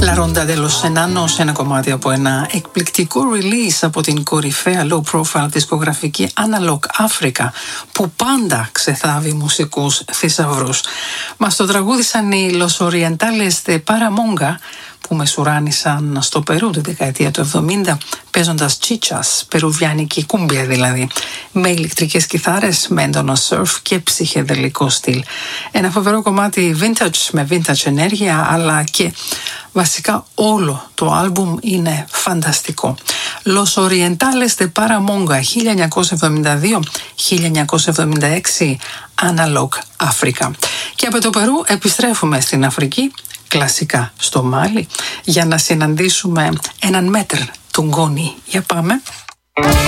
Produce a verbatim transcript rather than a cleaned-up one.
La Ronda de los Enanos, ένα κομμάτι από ένα εκπληκτικό release από την κορυφαία low profile δισκογραφική Analog Africa, που πάντα ξεθάβει μουσικούς θησαυρούς. Μας το τραγούδισαν οι Los Orientales de Paramonga, που μεσουράνησαν στο Περού τη δεκαετία του εβδομήντα, παίζοντας τσίτσας, περουβιάνικη κούμπια δηλαδή, με ηλεκτρικές κιθάρες, με έντονο σερφ και ψυχεδελικό στυλ. Ένα φοβερό κομμάτι vintage, με vintage ενέργεια, αλλά και βασικά όλο το άλμπουμ είναι φανταστικό. Los Orientales de Paramonga, χίλια εννιακόσια εβδομήντα δύο με χίλια εννιακόσια εβδομήντα έξι, Analog Africa. Και από το Περού επιστρέφουμε στην Αφρική, κλασικά στο Μάλι, για να συναντήσουμε έναν μέτρ του Γκόνι. Για πάμε.